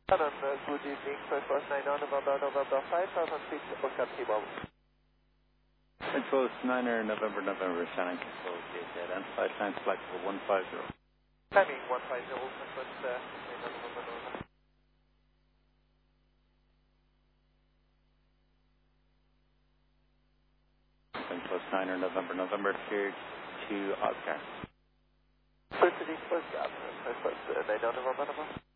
Good evening, first was 9 on November 5006, Oscar T-Bob. Control 9er November, Shannon Control, dead and flight time flight for 150. Timing 150, first 9 on November. Control 9er November, cleared to Oscar. First to the first, first 9 on November.